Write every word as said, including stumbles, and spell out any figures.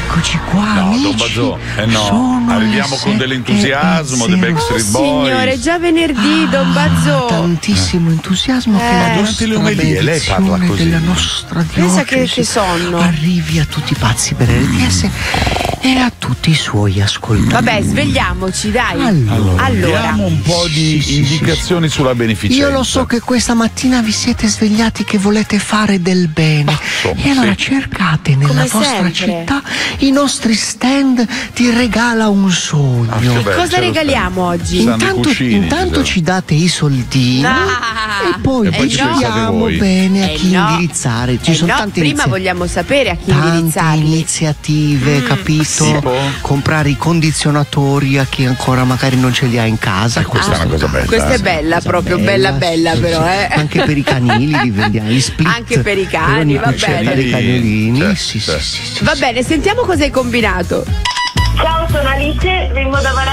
Eccoci qua, No, amici. Don Bazzò, eh no, Sono arriviamo le con dell'entusiasmo dei Backstreet Oh, Boys. signore, già venerdì, Don Bazzò. Tantissimo entusiasmo Eh. che la Ma durante le nostra omelie lei parla benedizione così. della nostra Pensa che, diocesi che sonno. arrivi a tutti i pazzi per R T S e a tutti i suoi ascoltatori. Vabbè, svegliamoci, dai. Allora, Allora. Diamo un po' di Sì, sì, indicazioni sulla beneficenza. io lo so che questa mattina vi siete svegliati che volete fare del bene. insomma, E allora sì. cercate nella Come vostra sempre. città i nostri stand ti regala un sogno. Ah, che bello, Cosa c'è lo regaliamo oggi? Ci stanno i Intanto, cuscini, intanto ci ci date i soldini Ah, e poi E poi ci pensate decidiamo voi. bene a Eh chi no. indirizzare. Ci Eh sono no, tante prima inizi- vogliamo sapere a chi tante indirizzarli. iniziative, capito? Tipo? Comprare i condizionatori a chi ancora magari non ce li ha in casa. Eh, questa è una cosa bella. Questa è eh. bella, proprio bella bella, sì, però, sì. eh. Anche per i canili li vendiamo, gli split. Anche per i cani, ogni va cucciolata bene. dei cagnolini. Certo, Sì, sì, certo. sì, sì, Va sì. bene, sentiamo cosa hai combinato. Ciao, sono Alice, vengo da Varese